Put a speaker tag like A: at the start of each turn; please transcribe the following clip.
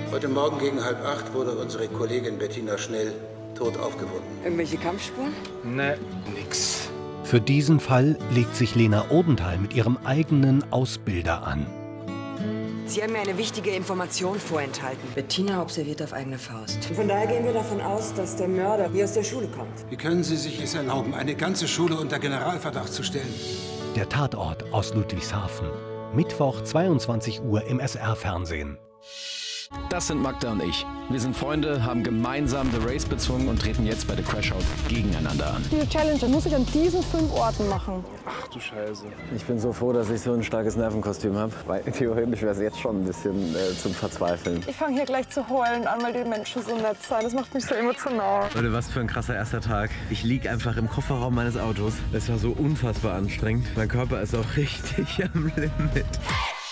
A: Heute Morgen gegen 7:30 wurde unsere Kollegin Bettina Schnell tot aufgefunden.
B: Irgendwelche Kampfspuren?
C: Ne, nix.
D: Für diesen Fall legt sich Lena Odenthal mit ihrem eigenen Ausbilder an.
B: Sie haben mir eine wichtige Information vorenthalten. Bettina observiert auf eigene Faust. Von daher gehen wir davon aus, dass der Mörder hier aus der Schule kommt.
A: Wie können Sie sich es erlauben, eine ganze Schule unter Generalverdacht zu stellen?
D: Der Tatort aus Ludwigshafen. Mittwoch 22 Uhr im SR-Fernsehen.
E: Das sind Magda und ich. Wir sind Freunde, haben gemeinsam The Race bezwungen und treten jetzt bei The Crashout gegeneinander an.
F: Diese Challenge muss ich an diesen 5 Orten machen.
C: Ach du Scheiße.
G: Ich bin so froh, dass ich so ein starkes Nervenkostüm habe. Weil theoretisch wäre es jetzt schon ein bisschen zum Verzweifeln.
F: Ich fange hier gleich zu heulen an, weil die Menschen so nett sind. Das macht mich so emotional.
H: Leute, was für ein krasser erster Tag. Ich liege einfach im Kofferraum meines Autos. Es war so unfassbar anstrengend. Mein Körper ist auch richtig am Limit.